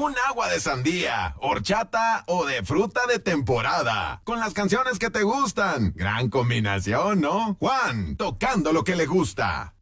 un agua de sandía, horchata o de fruta de temporada. Con las canciones que te gustan. Gran combinación, ¿no? Juan, tocando lo que le gusta.